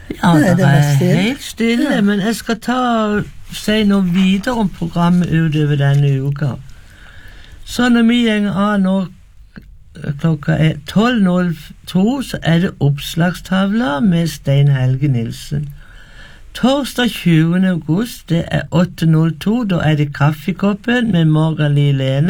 Ja, det var stille. Helt stille, men jeg skal si noe videre om programmet utover denne uka. Så når vi gjenger av nå, klokka 12.02, så det oppslagstavla med Stein Helge Nilsen. Torsdag 20. august, det 8.02, da det Kaffekoppen med Morgan Lie Lene.